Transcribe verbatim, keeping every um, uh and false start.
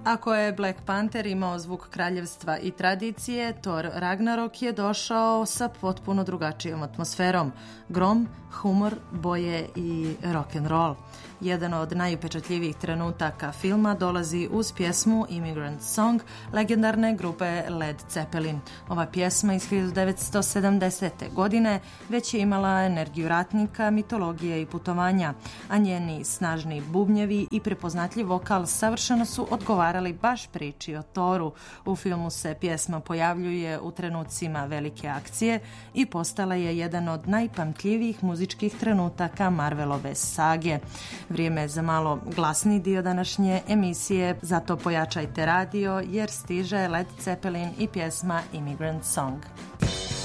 Ako je Black Panther imao zvuk kraljevstva i tradicije, Thor Ragnarok je došao sa potpuno drugačijom atmosferom. Grom, humor, boje i rock'n'roll. Jedan od najupečatljivijih trenutaka filma dolazi uz pjesmu Immigrant Song legendarne grupe Led Zeppelin. Ova pjesma iz hiljadu devetsto sedamdesete. godine već je imala energiju ratnika, mitologije i putovanja, a njeni snažni bubnjevi i prepoznatljiv vokal savršeno su odgovarali baš priči o Thoru. U filmu se pjesma pojavljuje u trenucima velike akcije i postala je jedan od najpamtljivijih muzičkih trenutaka Marvelove sage. Vrijeme je za malo glasni dio današnje emisije, zato pojačajte radio jer stiže Led Zeppelin i pjesma Immigrant Song.